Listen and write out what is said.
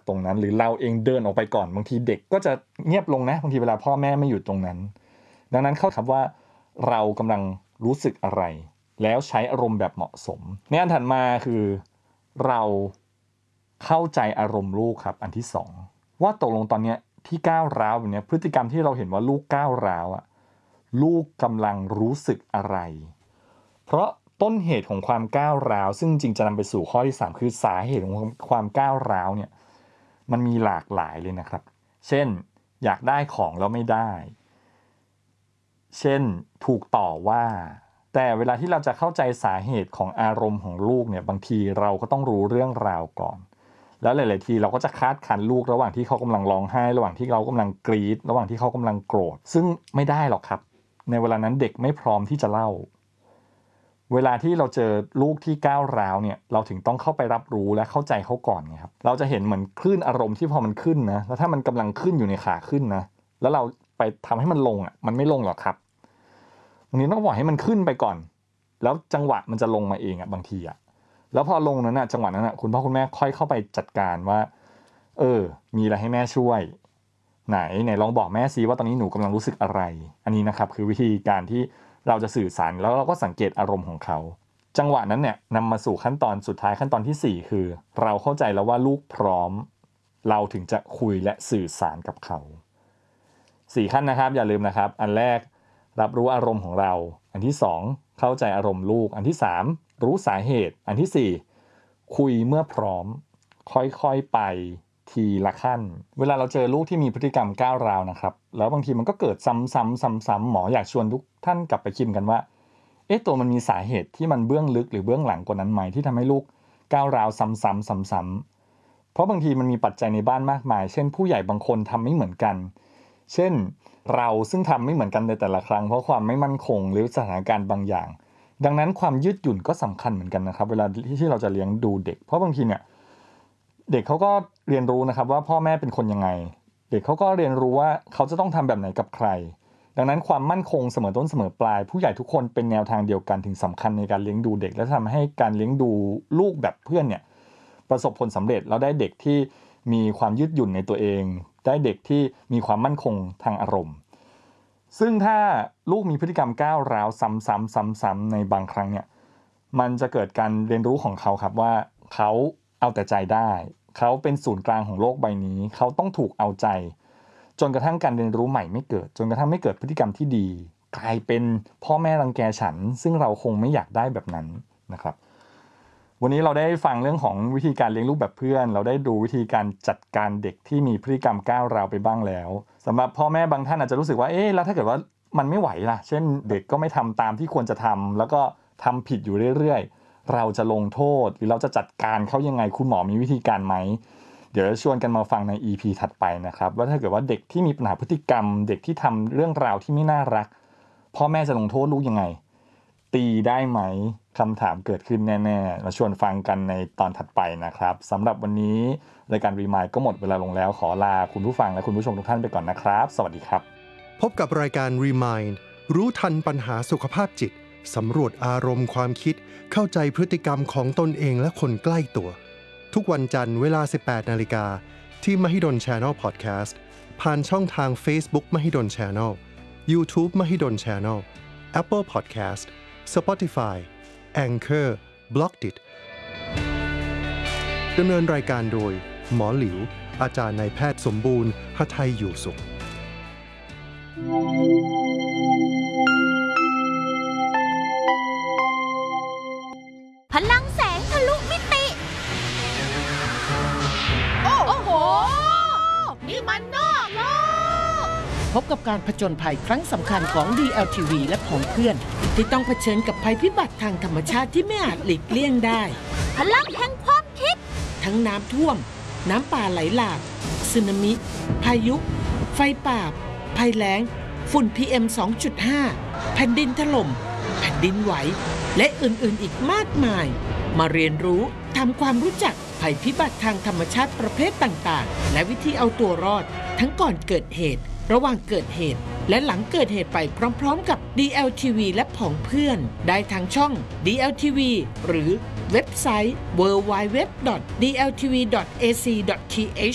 ตรงนั้นหรือเราเองเดินออกไปก่อนบางทีเด็กก็จะเงียบลงนะบางทีเวลาพ่อแม่ไม่อยู่ตรงนั้นดังนั้นเข้าคำว่าเรากำลังรู้สึกอะไรแล้วใช้อารมณ์แบบเหมาะสมในอันถัดมาคือเราเข้าใจอารมณ์ลูกครับอันที่สองว่าตกลงตอนนี้ที่ก้าวร้าวแบบนี้พฤติกรรมที่เราเห็นว่าลูกก้าวร้าวลูกกำลังรู้สึกอะไรเพราะต้นเหตุของความก้าวร้าวซึ่งจริงจะนำไปสู่ข้อที่3คือสาเหตุของความก้าวร้าวเนี่ยมันมีหลากหลายเลยนะครับเช่นอยากได้ของแล้วไม่ได้เช่นถูกต่อว่าแต่เวลาที่เราจะเข้าใจสาเหตุของอารมณ์ของลูกเนี่ยบางทีเราก็ต้องรู้เรื่องราวก่อนแล้วหลายๆทีเราก็จะคาดคั้นลูกระหว่างที่เขากำลังร้องไห้ระหว่างที่เรากำลังกรี๊ดระหว่างที่เขากำลังโกรธซึ่งไม่ได้หรอกครับในเวลานั้นเด็กไม่พร้อมที่จะเล่าเวลาที่เราเจอลูกที่ก้าวร้าวเนี่ยเราถึงต้องเข้าไปรับรู้และเข้าใจเขาก่อนไงครับเราจะเห็นเหมือนคลื่นอารมณ์ที่พอมันขึ้นนะแล้วถ้ามันกำลังขึ้นอยู่ในขาขึ้นนะแล้วเราไปทำให้มันลงมันไม่ลงหรอกครับบางทีต้องปล่อยให้มันขึ้นไปก่อนแล้วจังหวะมันจะลงมาเองบางทีแล้วพอลงนั้นจังหวะนั้นคุณพ่อคุณแม่ค่อยเข้าไปจัดการว่ามีอะไรให้แม่ช่วยไหนลองบอกแม่ซิว่าตอนนี้หนูกำลังรู้สึกอะไรอันนี้นะครับคือวิธีการที่เราจะสื่อสารแล้วเราก็สังเกตอารมณ์ของเขาจังหวะนั้นเนี่ยนำมาสู่ขั้นตอนสุดท้ายขั้นตอนที่4คือเราเข้าใจแล้วว่าลูกพร้อมเราถึงจะคุยและสื่อสารกับเขา4ขั้นนะครับอย่าลืมนะครับอันแรกรับรู้อารมณ์ของเราอันที่2เข้าใจอารมณ์ลูกอันที่3รู้สาเหตุอันที่4คุยเมื่อพร้อมค่อยๆไปทีละขั้นเวลาเราเจอลูกที่มีพฤติกรรมก้าวร้าวนะครับแล้วบางทีมันก็เกิดซ้ำๆหมออยากชวนทุกท่านกลับไปคิดกันว่าตัวมันมีสาเหตุที่มันเบื้องลึกหรือเบื้องหลังกว่านั้นไหมที่ทำให้ลูกก้าวร้าวซ้ำๆเพราะบางทีมันมีปัจจัยในบ้านมากมายเช่นผู้ใหญ่บางคนทำไม่เหมือนกันเช่นเราซึ่งทำไม่เหมือนกันในแต่ละครั้งเพราะความไม่มั่นคงหรือสถานการณ์บางอย่างดังนั้นความยืดหยุ่นก็สำคัญเหมือนกันนะครับเวลาที่เราจะเลี้ยงดูเด็กเพราะบางทีเนี่ยเด็กเขาก็เรียนรู้นะครับว่าพ่อแม่เป็นคนยังไงเด็กเขาก็เรียนรู้ว่าเขาจะต้องทำแบบไหนกับใครดังนั้นความมั่นคงเสมอต้นเสมอปลายผู้ใหญ่ทุกคนเป็นแนวทางเดียวกันถึงสำคัญในการเลี้ยงดูเด็กและทำให้การเลี้ยงดูลูกแบบเพื่อนเนี่ยประสบผลสำเร็จแล้วได้เด็กที่มีความยืดหยุ่นในตัวเองได้เด็กที่มีความมั่นคงทางอารมณ์ซึ่งถ้าลูกมีพฤติกรรมก้าวร้าวซ้ำๆในบางครั้งเนี่ยมันจะเกิดการเรียนรู้ของเขาครับว่าเขาเอาแต่ใจได้เขาเป็นศูนย์กลางของโลกใบนี้เขาต้องถูกเอาใจจนกระทั่งการเรียนรู้ใหม่ไม่เกิดจนกระทั่งไม่เกิดพฤติกรรมที่ดีกลายเป็นพ่อแม่รังแกฉันซึ่งเราคงไม่อยากได้แบบนั้นนะครับวันนี้เราได้ฟังเรื่องของวิธีการเลี้ยงลูกแบบเพื่อนเราได้ดูวิธีการจัดการเด็กที่มีพฤติกรรมก้าวร้าวไปบ้างแล้วสำหรับพ่อแม่บางท่านอาจจะรู้สึกว่าแล้วถ้าเกิดว่ามันไม่ไหวล่ะเช่นเด็กก็ไม่ทำตามที่ควรจะทำแล้วก็ทำผิดอยู่เรื่อยๆเราจะลงโทษหรือเราจะจัดการเขายังไงคุณหมอมีวิธีการไหมเดี๋ยวชวนกันมาฟังใน EP ถัดไปนะครับว่าถ้าเกิดว่าเด็กที่มีปัญหาพฤติกรรมเด็กที่ทำเรื่องราวที่ไม่น่ารักพ่อแม่จะลงโทษลูกยังไงตีได้ไหมคำถามเกิดขึ้นแน่ๆมาชวนฟังกันในตอนถัดไปนะครับสำหรับวันนี้รายการ Remind ก็หมดเวลาลงแล้วขอลาคุณผู้ฟังและคุณผู้ชมทุกท่านไปก่อนนะครับสวัสดีครับพบกับรายการ Remind รู้ทันปัญหาสุขภาพจิตสำรวจอารมณ์ความคิดเข้าใจพฤติกรรมของตนเองและคนใกล้ตัวทุกวันจันทร์เวลา 18:00 นที่ Mahidol Channel Podcast ผ่านช่องทาง Facebook Mahidol Channel YouTube Mahidol Channel Apple Podcast Spotify Anchor Blockdit ดำเนินรายการโดยหมอหลิวอาจารย์นายแพทย์สมบูรณ์หทัยอยู่สุขพลังแสงทะลุมิติโอ้โหนี่มันนอกโลกพบกับการผจญภัยครั้งสำคัญของ DLTV และผองเพื่อนที่ต้องเผชิญกับภัยพิบัติทางธรรมชาติที่ไม่อาจหลีกเลี่ยงได้พลังแห่งความคิดทั้งน้ำท่วมน้ำป่าไหลหลากสึนามิพายุไฟป่าภัยแล้งฝุ่น PM 2.5 แผ่นดินถล่มแผ่นดินไหวและอื่นๆอีกมากมายมาเรียนรู้ทำความรู้จักภัยพิบัติทางธรรมชาติประเภทต่างๆและวิธีเอาตัวรอดทั้งก่อนเกิดเหตุระหว่างเกิดเหตุและหลังเกิดเหตุไปพร้อมๆกับ DLTV และผองเพื่อนได้ทางช่อง DLTV หรือเว็บไซต์ www.dltv.ac.th